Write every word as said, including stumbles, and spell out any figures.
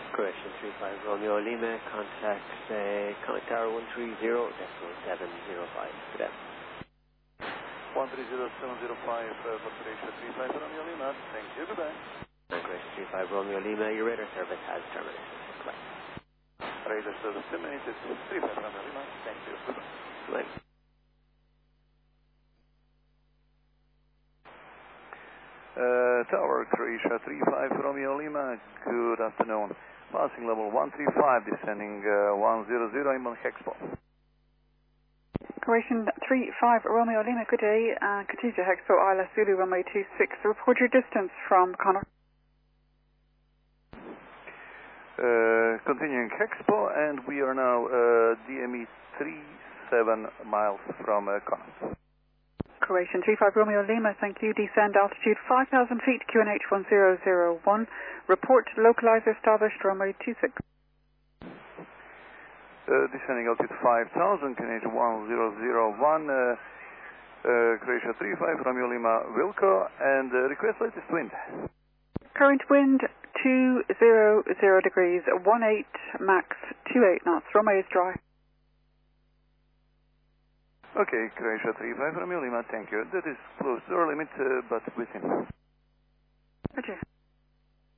Croatia three five Romeo Lima, contact uh, Comet Tower one three zero decimal seven zero five. Good day. one three zero seven zero five uh, for Croatia three five Romeo Lima. Thank you. Goodbye. And Croatia three five Romeo Lima, your radar service has terminated. Goodbye. Radar service terminated. three five Romeo Lima. Thank you. Goodbye. Goodbye. Uh, Tower Croatia three five Romeo Lima, good afternoon. Passing level one three five, descending uh, one hundred inbound Hexpo. Croatian three five Romeo Lima, good day. Uh, continue to Hexpo, Isla Zulu, runway two six. Report your distance from Connor. Uh, continuing Hexpo, and we are now uh, D M E three seven miles from uh, Connor. Croatian three five Romeo Lima, thank you. Descend altitude five thousand feet, Q N H one zero zero one. Report localizer established, runway two six. Uh, descending altitude five thousand, Q N H one zero zero one, uh, uh, Croatia three five Romeo Lima, Wilco, and uh, request latest wind. Current wind two hundred degrees, one eight max, two eight knots. Runway is dry. Okay, Croatia three five Romeo Lima, thank you. That is close to our limit, uh, but within. Roger.